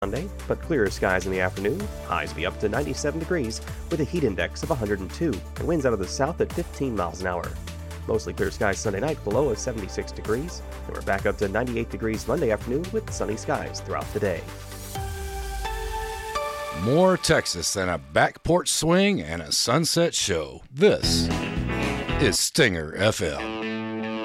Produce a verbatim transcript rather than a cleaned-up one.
Sunday, but clearer skies in the afternoon. Highs be up to ninety-seven degrees with a heat index of one hundred two and winds out of the south at fifteen miles an hour. Mostly clear skies Sunday night, below of seventy-six degrees, and we're back up to ninety-eight degrees Monday afternoon with sunny skies throughout the day. More Texas than a back porch swing and a sunset show. This is Stinger F M.